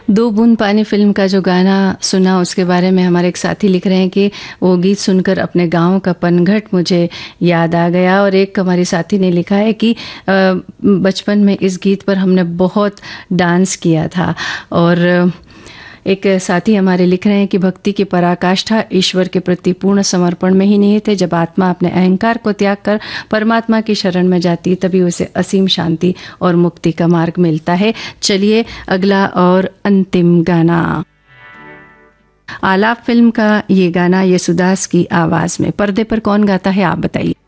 दो बूंद पानी फिल्म का जो गाना सुना उसके बारे में हमारे एक साथी लिख रहे हैं कि वो गीत सुनकर अपने गांव का पनघट मुझे याद आ गया। और एक हमारे साथी ने लिखा है कि बचपन में इस गीत पर हमने बहुत डांस किया था। और एक साथी हमारे लिख रहे हैं कि भक्ति की पराकाष्ठा ईश्वर के प्रति पूर्ण समर्पण में ही निहित है। जब आत्मा अपने अहंकार को त्याग कर परमात्मा की शरण में जाती है तभी उसे असीम शांति और मुक्ति का मार्ग मिलता है। चलिए अगला और अंतिम गाना, आलाप फिल्म का ये गाना येसुदास की आवाज में। पर्दे पर कौन गाता है आप बताइए।